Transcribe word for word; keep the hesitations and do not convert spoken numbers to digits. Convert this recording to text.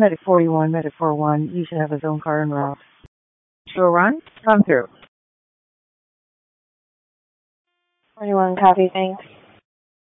Medic forty-one, Medic forty-one, you should have his own car en route. So run, run through. forty-one, copy, thanks.